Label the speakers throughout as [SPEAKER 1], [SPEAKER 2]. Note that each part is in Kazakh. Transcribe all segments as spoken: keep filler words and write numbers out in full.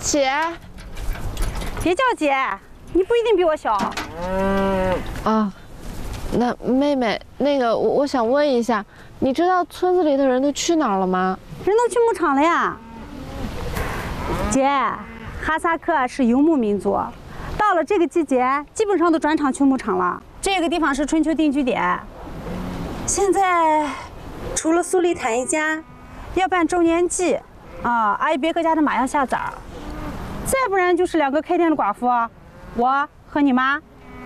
[SPEAKER 1] 姐，
[SPEAKER 2] 别叫姐，你不一定比我小。
[SPEAKER 1] 啊，那妹妹，那个我我想问一下，你知道村子里的人都去哪儿了吗？
[SPEAKER 2] 人都去牧场了呀。姐，哈萨克是游牧民族，到了这个季节，基本上都转场去牧场了。这个地方是春秋定居点。现在，除了苏丽坦一家要办周年祭，啊，阿伊别克家的马要下崽儿，再不然就是两个开店的寡妇，我和你妈。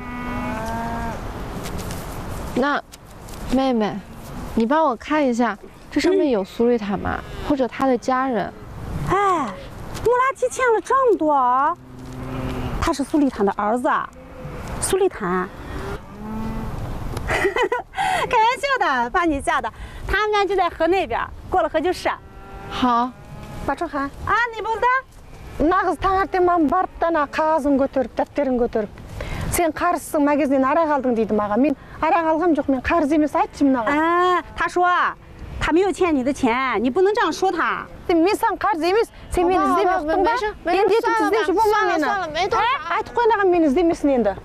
[SPEAKER 1] 那，妹妹，你帮我看一下，这上面有苏丽坦吗？嗯、或者他的家人？
[SPEAKER 2] 哎，穆拉提欠了这么多啊！他是苏丽坦的儿子，苏丽坦。开玩笑的，把你吓的。他们家就在河那边，过了河就是。
[SPEAKER 1] 好。
[SPEAKER 2] Бачахан. А, не болды?
[SPEAKER 3] Нағыз таңертең барып та ана қағазын көтеріп, дәптерін көтеріп. Сен қарызсың, магазиннен арақ алдың дейді маған. Мен арақ алғам жоқ, мен қарыз емес, айтшы мынаған.
[SPEAKER 2] 哎，他说他没有欠你的钱，你不能这样说他。
[SPEAKER 3] Мен саған қарыз емес, сен мені іздемей ұқтың ба? Енді етіп іздеуші болма мені. Айтып қойнаған мені іздемесін енді.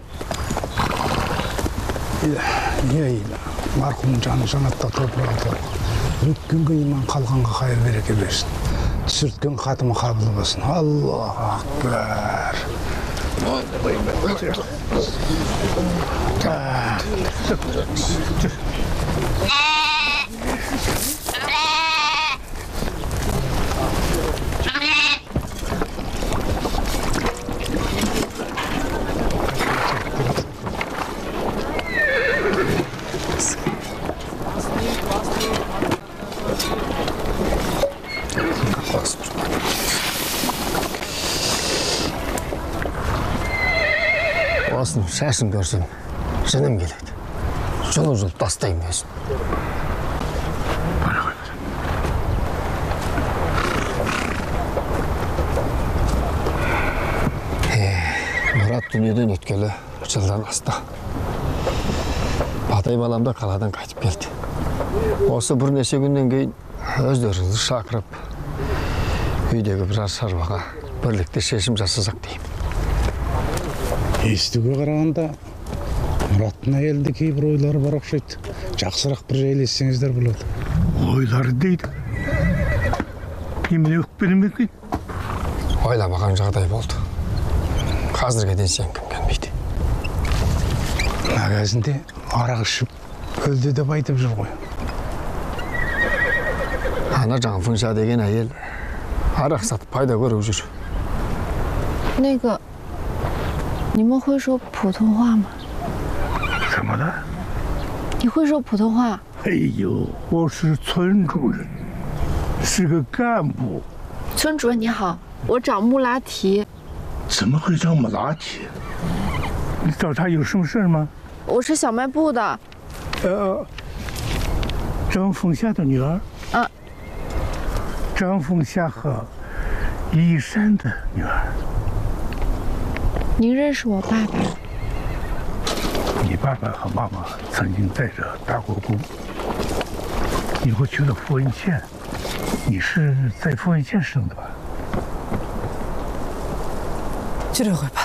[SPEAKER 4] Не марқұмның жаны жанатта топырағы. Өткенге иман қалғанға қайыр береке берсін. Түсірткен қатымы қабыл болсын. Аллаху акбар.
[SPEAKER 5] Осыны шашын көрсем, жыным келеді. Жұлып-жұлып тастаймын өзін.
[SPEAKER 4] Бара қой.
[SPEAKER 5] Мұрат дүниеден өткелі жылдан асты. Батай балам да қаладан қайтып келді. Осы бірнеше күннен кейін өздеріңізді шақырып, үйдегі біраз шаруаға бірлікте шешім жасасақ деймін.
[SPEAKER 4] Естуге қарағанда Мұраттың әйелінде кейбір ойлары бар ұқсайды. Жақсырақ бір жайлессеңіздер болады.
[SPEAKER 6] Ойлары дейді. Немене өкпелі ме екен?
[SPEAKER 5] Ойламаған жағдай болды. Қазірге дейін сен кім көнбейді.
[SPEAKER 4] Магазинде арақ ішіп өлді деп айтып жүр ғой.
[SPEAKER 5] Ана Жаңфыңша деген әйел арақ сатып пайда көріп жүр.
[SPEAKER 1] 那个 你们会说普通话吗？
[SPEAKER 6] 怎么了？
[SPEAKER 1] 你会说普通话？
[SPEAKER 6] 哎呦，我是村主任，是个干部。
[SPEAKER 1] 村主任你好，我找穆拉提。
[SPEAKER 6] 怎么会找穆拉提？你找他有什么事吗？
[SPEAKER 1] 我是小卖部的。
[SPEAKER 6] 呃，张凤霞的女儿。
[SPEAKER 1] 啊。
[SPEAKER 6] 张凤霞和一山的女儿。
[SPEAKER 1] 您认识我爸爸？
[SPEAKER 6] 你爸爸和妈妈曾经在这打过工，以后去了富文县。你是在富文县生的吧？
[SPEAKER 3] 就这回吧。